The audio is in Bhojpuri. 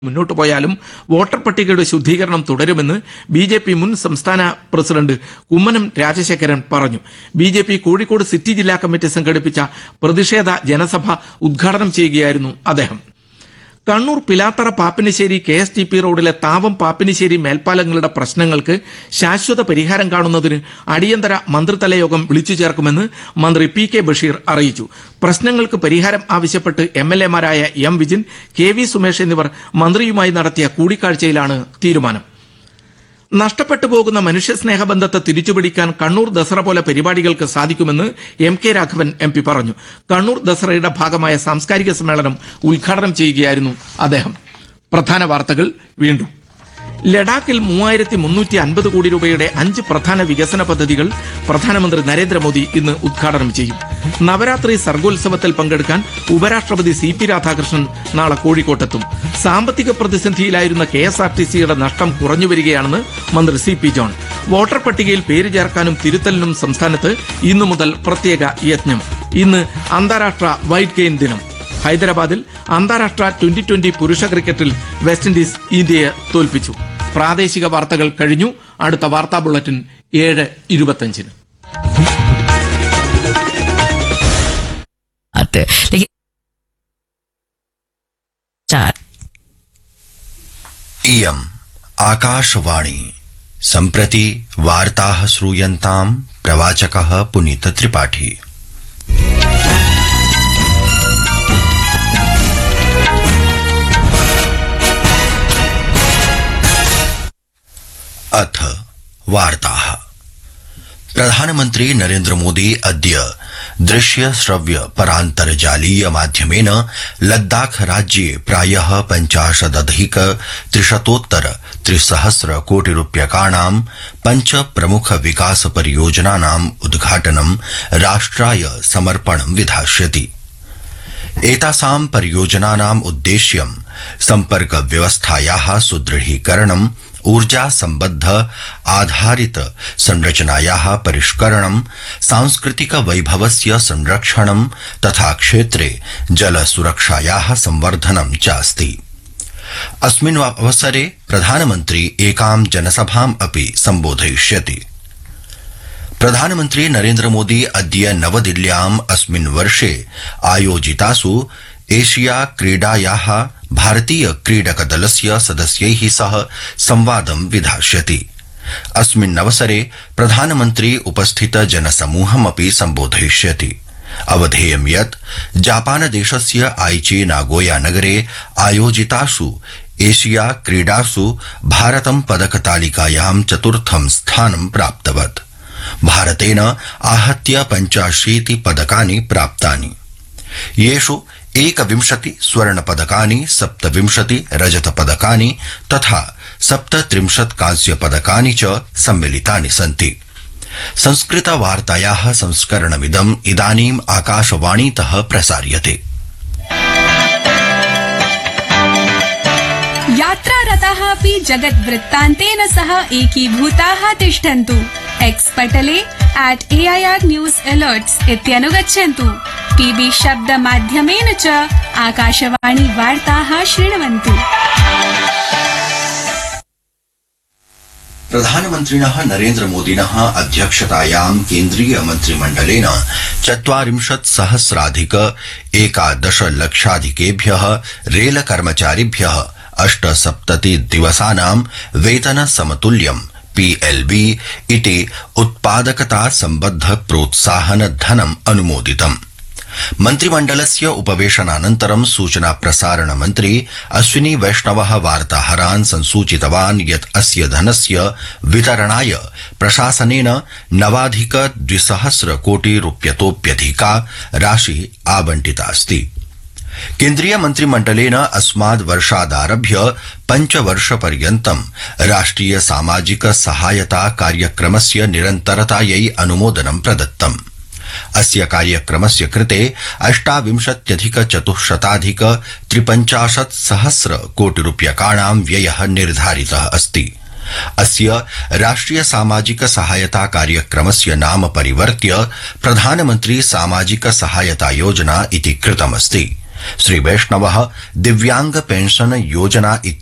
മുന്നോട്ടു പോയാലും വോട്ടർ പട്ടികയുടെ ശുദ്ധീകരണം തുടരുമെന്ന് ബി.ജെ.പി. മുൻ സംസ്ഥാന പ്രസിഡന്റ് കുമ്മനം രാജശേഖരൻ പറഞ്ഞു. ബി.ജെ.പി. കോഴിക്കോട് സിറ്റി ജില്ലാ കമ്മിറ്റി സംഘടിപ്പിച്ച പ്രതിഷേധ ജനസഭ ഉദ്ഘാടനം ചെയ്യുകയായിരുന്നു അദ്ദേഹം. കണ്ണൂർ പിലാത്തറ പാപ്പിനിശ്ശേരി KSTP റോഡിലെ താവം പാപ്പിനിശ്ശേരി മേൽപ്പാലങ്ങളുടെ പ്രശ്നങ്ങൾക്ക് ശാശ്വത പരിഹാരം കാണുന്നതിന് അടിയന്തര മന്ത്രിതല യോഗം വിളിച്ചു ചേർക്കുമെന്ന് മന്ത്രി P.K. ബഷീർ അറിയിച്ചു. പ്രശ്നങ്ങൾക്ക് പരിഹാരം ആവശ്യപ്പെട്ട് MLA-മാരായ M. വിജിൻ, KV സുമേഷ് എന്നിവർ മന്ത്രിയുമായി നടത്തിയ കൂടിക്കാഴ്ചയിലാണ് തീരുമാനം. നഷ്ടപ്പെട്ടു പോകുന്ന മനുഷ്യസ്നേഹബന്ധത്തെ തിരിച്ചുപിടിക്കാൻ കണ്ണൂർ ദസറ പോലെ പരിപാടികൾക്ക് സാധിക്കുമെന്ന് M.K. രാഘവൻ MP പറഞ്ഞു. കണ്ണൂർ ദസറയുടെ ഭാഗമായ സാംസ്കാരിക സമ്മേളനം ഉദ്ഘാടനം ചെയ്യുകയായിരുന്നു അദ്ദേഹം. പ്രധാന വാർത്തകൾ വീണ്ടും. ലഡാക്കിൽ 3350 കോടി രൂപയുടെ 5 പ്രധാന വികസന പദ്ധതികൾ പ്രധാനമന്ത്രി നരേന്ദ്രമോദി ഇന്ന് ഉദ്ഘാടനം ചെയ്യും. നവരാത്രി സർഗോത്സവത്തിൽ പങ്കെടുക്കാൻ ഉപരാഷ്ട്രപതി CP രാധാകൃഷ്ണൻ നാളെ കോഴിക്കോട്ടെത്തും. സാമ്പത്തിക പ്രതിസന്ധിയിലായിരുന്ന KSRTCയുടെ നഷ്ടം കുറഞ്ഞുവരികയാണെന്ന് മന്ത്രി CP ജോൺ. വോട്ടർ പട്ടികയിൽ പേര് ചേർക്കാനും തിരുത്തലിനും സംസ്ഥാനത്ത് ഇന്നു മുതൽ പ്രത്യേക യജ്ഞം. ഇന്ന് അന്താരാഷ്ട്ര വൈറ്റ് കെയിൻ ദിനം. ഹൈദരാബാദിൽ അന്താരാഷ്ട്ര 2020 പുരുഷ ക്രിക്കറ്റിൽ വെസ്റ്റ് ഇൻഡീസ് ഇന്ത്യയെ തോൽപ്പിച്ചു. പ്രാദേശിക വാർത്തകൾ കഴിഞ്ഞു. അടുത്ത വാർത്താ ബുള്ളറ്റിൻ 7:25. इयम् आकाशवाणी. सम्प्रति वार्ताः श्रूयन्ताम्. प्रवाचकः पुनीत त्रिपाठी. अथ वार्ताः. प्रधानमन्त्री नरेन्द्र मोदी अद्य दृश्य श्रव्य परान्तर्जालीय माध्यमेन लद्दाख राज्ये प्रायः 50,300 कोटि रूप्यकाणां 5 प्रमुख विकास परियोजनानाम् उद्घाटनं राष्ट्राय समर्पणं विधास्यति. एतासां परियोजनानाम् उद्देश्यं सम्पर्क व्यवस्थायाः सुदृढीकरणं, ऊर्जा सम्बद्ध आधारित संरचनायाः परिष्करणं, सांस्कृतिक वैभवस्य संरक्षणं तथा क्षेत्रे जल सुरक्षायाः संवर्धनं च अस्ति. अस्मिन् अवसरे प्रधानमन्त्री एकां जनसभाम् अपि सम्बोधयिष्यति. प्रधानमन्त्री नरेन्द्र मोदी अद्य नवदिल्ल्याम् अस्मिन् वर्षे आयोजितासु एशिया क्रीडायाः भारतीय क्रीडकदलस्य सदस्यैः सह संवादं विधास्यति. अस्मिन् अवसरे प्रधानमन्त्री उपस्थित जनसमूहमपि सम्बोधयिष्यति. अवधेयं यत् जापानदेशस्य आइची नागोया नगरे आयोजितासु एशिया क्रीडासु भारतं पदकतालिकायां 4थं स्थानं प्राप्तवत्. भारतेन आहत्य 85 पदकानि प्राप्तानि, येषु 21 स्वर्णपदकानि, 27 रजतपदकानि तथा 37 कांस्यपदकानि च सम्मिलितानि सन्ति. संस्कृतवार्तायाः संस्करणमिदम् इदानीम् आकाशवाणीतः प्रसार्यते. यात्रारताः अपि जगद्वृत्तान्तेन सह एकीभूताः तिष्ठन्तु. X पटले @AIR News Alerts इत्यनुगच्छन्तु. TB शब्द माध्यमेन च आकाशवाणी वार्ताः शृण्वन्तु. प्रधानमन्त्रिणः नरेन्द्र मोदिनः अध्यक्षतायां केन्द्रीय मन्त्रिमण्डलेन 40,000 लक्षाधिकेभ्यः रेल कर्मचारिभ्यः 78 दिवसानां वेतन समतुल्यं PLV इति उत्पादकता सम्बद्ध प्रोत्साहन धनम् अनुमोदितम्. मन्त्रिमण्डलस्य उपवेशनानन्तरं सूचना प्रसारण मन्त्री अश्विनी वैष्णवः वार्ताहरान् संसूचितवान् यत् अस्य धनस्य वितरणाय प्रशासनेन 9,200 कोटि रूप्यतोप्यधिका राशि आवंटिता अस्ति. केन्द्रीय मन्त्रिमण्डलेन अस्माद् वर्षादारभ्य 5 वर्षपर्यन्तं राष्ट्रिय सामाजिक सहायता कार्यक्रमस्य निरन्तरतायै अनुमोदनं प्रदत्तम्. अस्य कार्यक्रमस्य कृते 28,450,350 कोटि रूप्यकाणां व्ययः निर्धारितः अस्ति. अस्य राष्ट्रिय सामाजिक सहायता कार्यक्रमस्य नाम परिवर्त्य प्रधानमन्त्री सामाजिक सहायता योजना इति कृतमस्ति. श्री वैष्णवः दिव्यांग पेंशन योजना